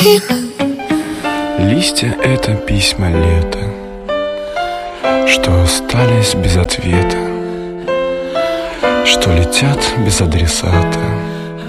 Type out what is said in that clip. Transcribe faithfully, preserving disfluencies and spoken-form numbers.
Листья — это письма лета, что остались без ответа, что летят без адресата.